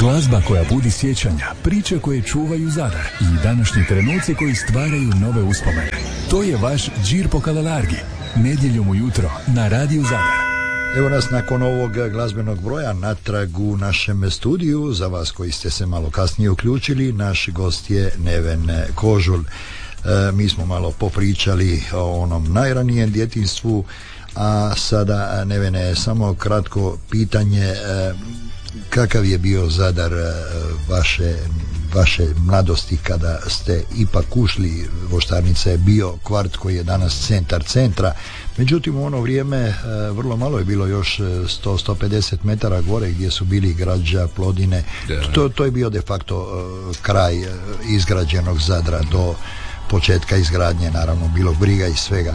Glazba koja budi sjećanja, priče koje čuvaju Zadar i današnji trenuci koji stvaraju nove uspomene. To je vaš Džir po Kalelargi, nedjeljom ujutro na Radiju Zadar. Evo nas nakon ovog glazbenog broja natrag u našem studiju. Za vas koji ste se malo kasnije uključili, naš gost je Neven Kožul. Mi smo malo popričali o onom najranijem djetinjstvu, a sada, Nevene, samo kratko pitanje, kakav je bio Zadar vaše mladosti kada ste ipak ušli? Voštarnica je bio kvart koji je danas centar centra, međutim u ono vrijeme vrlo malo je bilo, još 100-150 metara gore gdje su bili Građa, Plodine. To je bio de facto kraj izgrađenog Zadra do početka izgradnje, naravno bilo briga i svega.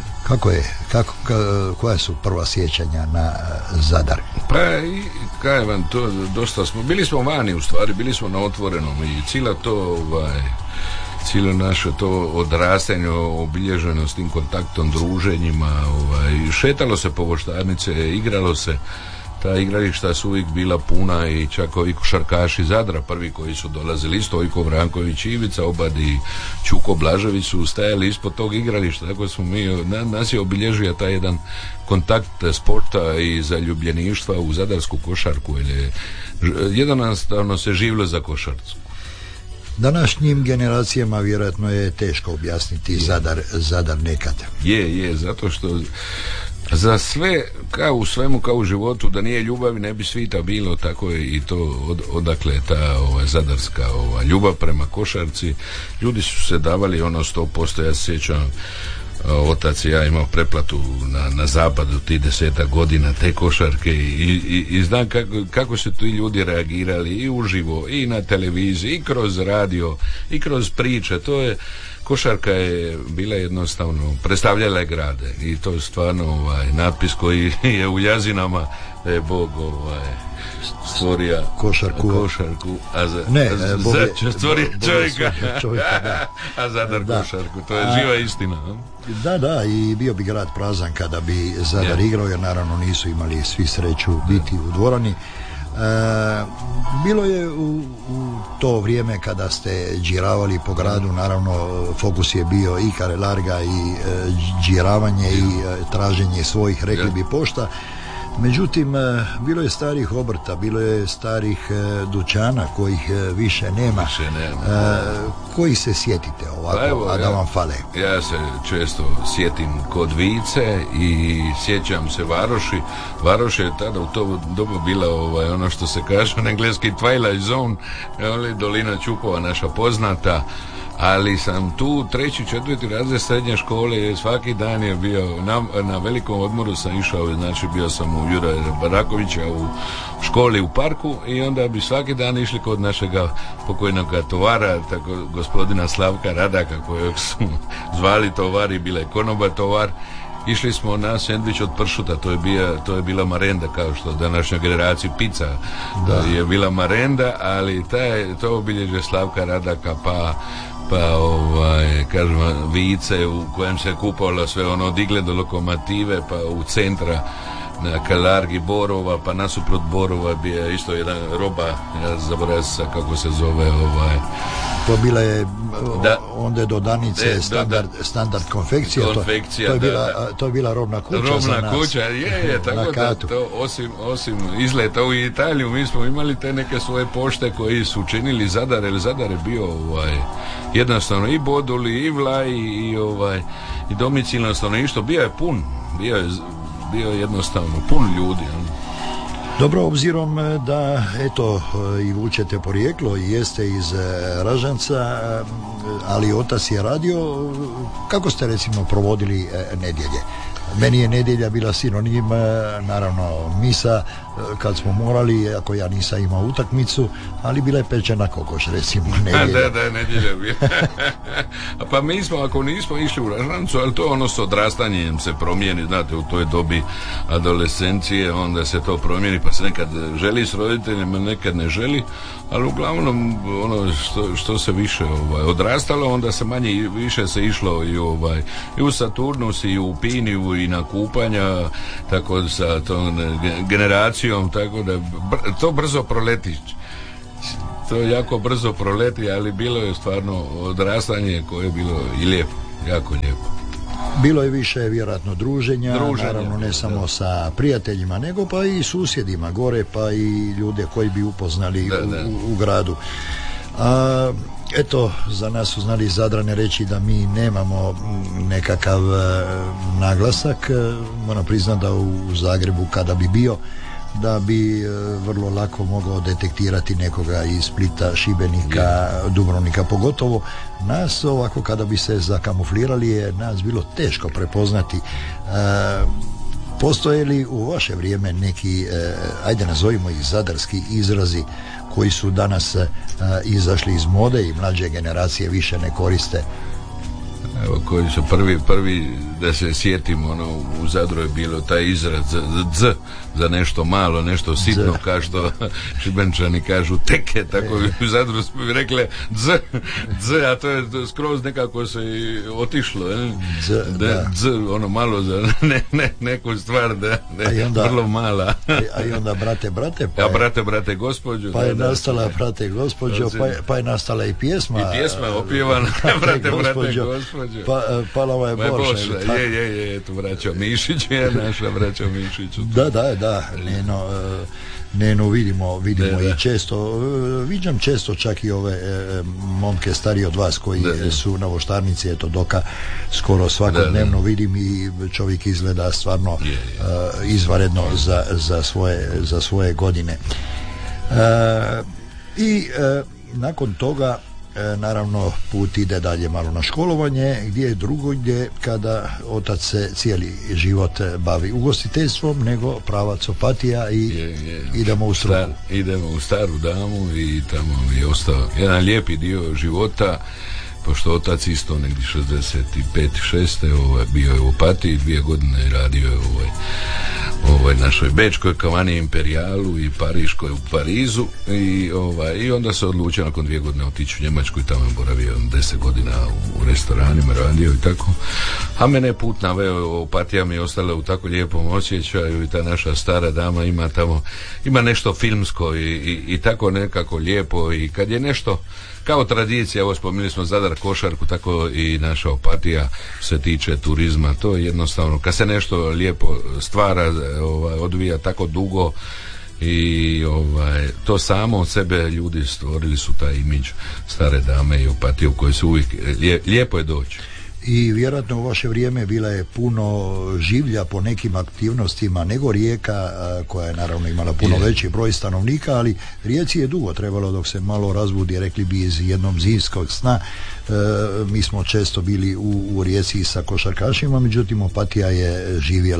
Koja su prva sjećanja na Zadar? Pa i kaj vam to, dosta smo, bili smo vani u stvari, bili smo na otvorenom i cijelo naše to odrastanje obilježeno s tim kontaktom, druženjima, šetalo se po Voštarnice, igralo se. Ta igrališta su uvijek bila puna i čak ovi košarkaši Zadra, prvi koji su dolazili, Stojko Vranković, Ivica Obad i Čuko Blažević su stajali ispod tog igrališta, tako smo nas je obilježio taj jedan kontakt sporta i zaljubljeništva u zadarsku košarku, jer jednostavno se živilo za košarcu. Današnjim generacijama vjerojatno je teško objasniti Zadar nekad. Je, zato što za sve, kao u svemu, kao u životu, da nije ljubavi ne bi svita bilo, tako je i to odakle je ta zadarska ljubav prema košarci. Ljudi su se davali 100%, ja se sjećam, otac i ja imao pretplatu na zapadu tih 10 godina te košarke i znam kako su ti ljudi reagirali i uživo i na televiziji i kroz radio i kroz priče. To je, košarka je bila jednostavno, predstavljala je grade i to je stvarno natpis koji je u Jazinama, da je Bog stvorio košarku stvorio čovjeka, a Zadar košarku, to je živa istina. Da, i bio bi grad prazan kada bi Zadar igrao, jer naravno nisu imali svi sreću biti u dvorani. Bilo je u to vrijeme kada ste džiravali po gradu, naravno fokus je bio i Kalelarga i džiravanje i traženje svojih, rekli bi, pošta. Međutim, bilo je starih obrta, bilo je starih dućana kojih više nema. Koji se sjetite ovako, a da vam fale? Ja se često sjetim kod Vice i sjećam se Varoši. Varoš je tada u to dobu bila ono što se kaže na engleski Twilight Zone, dolina Čupova naša poznata. Ali sam tu 3. 4. razred srednje škole, svaki dan je bio na velikom odmoru sam išao, znači bio sam u Juraja Barakovića u školi u parku i onda bi svaki dan išli kod našega pokojnog tovara, tako gospodina Slavka Radaka, kojeg su zvali tovar i bila je konoba tovar. Išli smo na sendvič od pršuta, to je bila marenda, kao što današnja generacija pizza je bila marenda, ali to obilježje Slavka Radaka, pa kažem, Vice u kojem se kupovalo sve ono od Igle do Lokomotive, pa u centra na Kalargi Borova, pa nasuprot Borova bio isto jedan roba, ja zaboravim se kako se zove, to bila je onda do Danice standard konfekcija, to je bila robna kuća za nas. Kuća, je, tako da to osim izleta u Italiju, mi smo imali te neke svoje pošte koji su činili Zadar, jer Zadar je bio jednostavno i Boduli, i Vlaj, i domicilno stanovništvo, bio je pun, bio je jednostavno pun ljudi. Dobro, obzirom da eto i vučete porijeklo i jeste iz Ražanca, ali otac je radio, kako ste recimo provodili nedjelje? Meni je nedjelja bila sinonim, naravno misa kad smo morali, ako ja nisam imao utakmicu, ali bila je pečena kokoš, recimo, nedjelja. Da, nedjelja je bila. Pa mi smo, ako nismo išli u Ražancu, ali to ono s odrastanjem se promijeni, znate, u toj dobi adolescencije, onda se to promijeni, pa se nekad želi s roditeljima, nekad ne želi, ali uglavnom ono što se više odrastalo, onda se manje i više se išlo i u Saturnus i u Piniju i na kupanja, tako sa tom generacijom, tako da to brzo proletiš. to jako brzo proleti, ali bilo je stvarno odrastanje koje je bilo i lijepo, jako lijepo. Bilo je više vjerojatno druženja, naravno ne samo sa prijateljima, nego pa i susjedima gore, pa i ljude koji bi upoznali u gradu. Eto, za nas su znali Zadrane reći da mi nemamo nekakav naglasak. Moram priznati da u Zagrebu kada bi bio, da bi vrlo lako mogao detektirati nekoga iz Splita, Šibenika, Dubrovnika, pogotovo nas ovako kada bi se zakamuflirali je nas bilo teško prepoznati. Postoje li u vaše vrijeme neki, ajde nazovimo ih zadarski izrazi koji su danas izašli iz mode i mlađe generacije više ne koriste? Evo, koji su prvi da se sjetimo, u Zadru je bilo taj izraz dz, za nešto malo, nešto sitno, kao što Šibenčani kažu teke, tako u Zadru smo bi rekli dz, a to je skroz nekako se otišlo, dz, ono malo za neku stvar da je vrlo mala. A i onda brate, brate gospođo. Pa je nastala brate gospođo, pa je nastala i pjesma. I pjesma opjevana, brate gospođo. Pa lava je Borša. Je, tu vraćao Mišić, je naša vraćao Mišiću. Da, Neno vidimo i često, viđam često čak i ove momke starije od vas koji su na voštarnici, eto Doka skoro svakodnevno vidim i čovjek izgleda stvarno izvanredno za svoje godine. I nakon toga naravno put ide dalje malo na školovanje, gdje je drugdje kada otac se cijeli život bavi ugostiteljstvom, nego pravac Opatija i idemo u struku. Idemo u Staru Damu i tamo je ostao jedan lijepi dio života, pošto otac isto negdje 65-6 bio je u Opatiji, 2 godine radio je našoj bečkoj kavani Imperialu i pariškoj u Parizu i onda se odlučio nakon 2 godine otići u Njemačku i tamo je boravio 10 godina u restoranima, radio i tako, a mene put naveo, Opatija mi je ostala u tako lijepom osjećaju i ta naša Stara Dama ima nešto filmsko i tako nekako lijepo, i kad je nešto kao tradicija, evo spomenuli smo Zadar košarku, tako i naša Opatija se tiče turizma, to je jednostavno, kad se nešto lijepo stvara, odvija tako dugo i to samo od sebe ljudi stvorili su taj imidž Stare Dame i Opatije u kojoj su uvijek lijepo je doći. I vjerojatno u vaše vrijeme bila je puno življa po nekim aktivnostima nego Rijeka, koja je naravno imala puno veći broj stanovnika, ali Rijeci je dugo trebalo dok se malo razbudi, rekli bi iz jednog zimskog sna. Mi smo često bili u Rijeci sa košarkašima, međutim Opatija je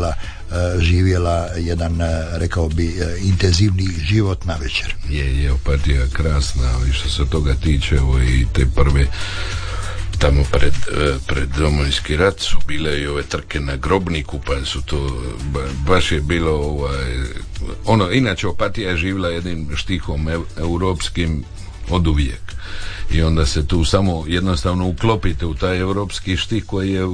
živjela jedan, rekao bi, intenzivni život na večer. Je Opatija krasna, i što se toga tiče, i te prve tamo pred Domovinski rat su bile i ove trke na Grobniku, pa su to baš je bilo inače Opatija je živjela jednim štihom europskim od uvijek, i onda se tu samo jednostavno uklopite u taj europski štih koji je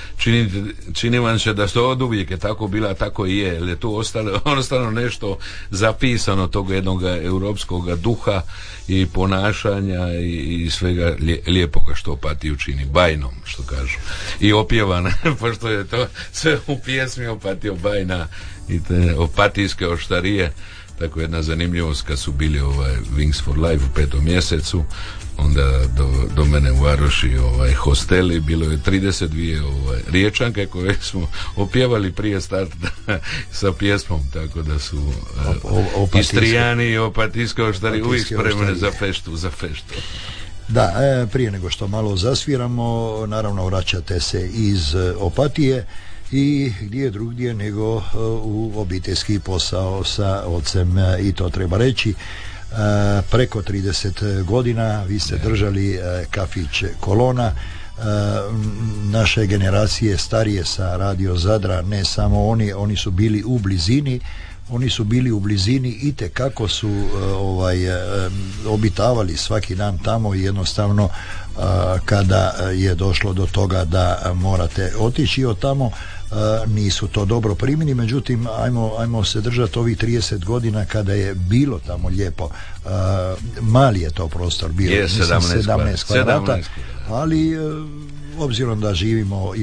čini vam se da se od uvijek je tako bila, tako i je, jer je tu ostalo nešto zapisano tog jednog europskog duha i ponašanja i svega lijepoga što Opatiju čini, bajnom što kažu, i opjevana pošto je to sve u pjesmi Opatija bajna i te opatijske oštarije. Tako jedna zanimljivost, kad su bili Wings for Life u 5. mjesecu, onda do mene u Varoši hosteli, bilo je 32 Riječanke koje smo opjevali prije starta sa pjesmom, tako da su Istrijani i opatijske oštari uvijek spremne za feštu. Da, prije nego što malo zasviramo, naravno vraćate se iz Opatije i gdje drugdje nego u obiteljski posao sa ocem, i to treba reći. Preko 30 godina vi ste držali kafić Kolona. Naše generacije starije sa Radio Zadra, ne samo oni su bili u blizini. Oni su bili u blizini i tekako su obitavali svaki dan tamo, i jednostavno kada je došlo do toga da morate otići od tamo, nisu to dobro primili, međutim ajmo se držati ovih 30 godina kada je bilo tamo lijepo. Mali je to prostor bio, 17 kvadrata, ali obzirom da živimo